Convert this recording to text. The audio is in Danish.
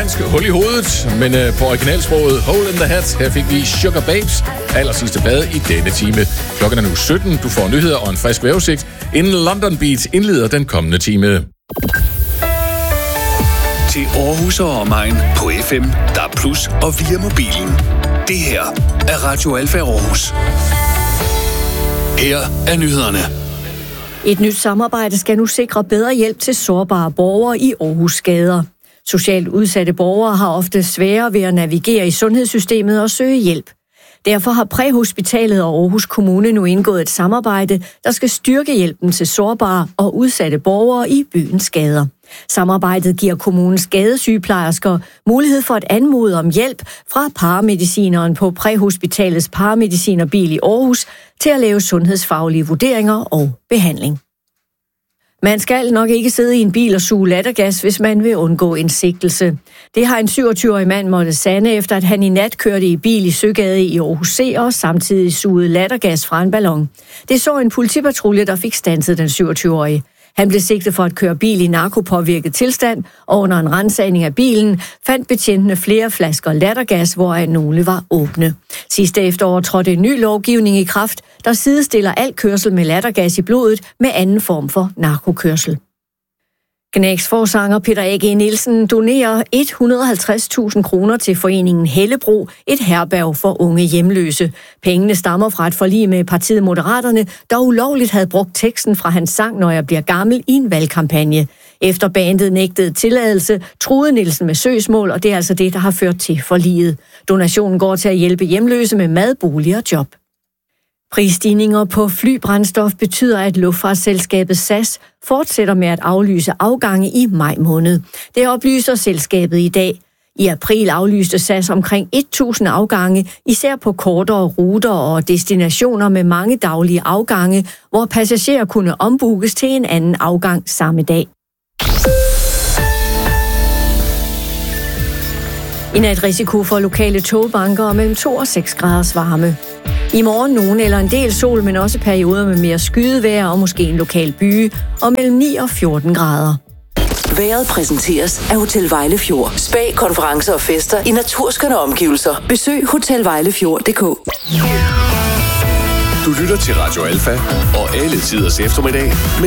dansk hul i hovedet, men på originalsproget Hole in the Hat, her fik vi Sugar Babes, allersidste plade i denne time. Klokken er nu 17, du får nyheder og en frisk vejrudsigt, inden London Beat indleder den kommende time. Til Aarhus og omegn på FM, DAB+ og via mobilen. Det her er Radio Alfa Aarhus. Her er nyhederne. Et nyt samarbejde skal nu sikre bedre hjælp til sårbare borgere i Aarhus gader. Socialt udsatte borgere har ofte sværere ved at navigere i sundhedssystemet og søge hjælp. Derfor har Præhospitalet og Aarhus Kommune nu indgået et samarbejde, der skal styrke hjælpen til sårbare og udsatte borgere i byens gader. Samarbejdet giver kommunens gadesygeplejersker mulighed for at anmode om hjælp fra paramedicineren på Præhospitalets paramedicinerbil i Aarhus til at lave sundhedsfaglige vurderinger og behandling. Man skal nok ikke sidde i en bil og suge lattergas, hvis man vil undgå en sigtelse. Det har en 27-årig mand måttet sande, efter at han i nat kørte i bil i Søgade i Aarhus C og samtidig sugede lattergas fra en ballon. Det så en politipatrulje, der fik standset den 27-årige. Han blev sigtet for at køre bil i narkopåvirket tilstand, og under en ransagning af bilen fandt betjentene flere flasker lattergas, hvoraf nogle var åbne. Sidste efterår trådte en ny lovgivning i kraft, der sidestiller al kørsel med lattergas i blodet med anden form for narkokørsel. Gnags forsanger Peter A.G. Nielsen donerer 150.000 kroner til foreningen Hellebro, et herberg for unge hjemløse. Pengene stammer fra et forlig med partiet Moderaterne, der ulovligt havde brugt teksten fra hans sang Når jeg bliver gammel i en valgkampagne. Efter bandet nægtede tilladelse, truede Nielsen med søgsmål, og det er altså det, der har ført til forliget. Donationen går til at hjælpe hjemløse med mad, bolig og job. Prisstigninger på flybrændstof betyder, at luftfartsselskabet SAS fortsætter med at aflyse afgange i maj måned. Det oplyser selskabet i dag. I april aflyste SAS omkring 1.000 afgange, især på kortere ruter og destinationer med mange daglige afgange, hvor passagerer kunne ombookes til en anden afgang samme dag. I nat risiko for lokale togbanker mellem 2 og 6 graders varme. I morgen nogen eller en del sol, men også perioder med mere skydevejr og måske en lokal byge, og mellem 9 og 14 grader. Vejret præsenteres af Hotel Vejlefjord. Spa, konferencer og fester i naturskønne omgivelser. Besøg hotelvejlefjord.dk. Du lytter til Radio Alfa og alle tiders eftermiddag.